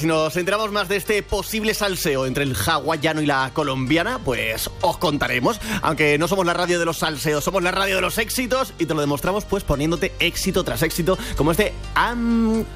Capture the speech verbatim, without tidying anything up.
Si nos enteramos más de este posible salseo entre el hawaiano y la colombiana, pues os contaremos. Aunque no somos la radio de los salseos, somos la radio de los éxitos y te lo demostramos pues poniéndote éxito tras éxito, como este Am...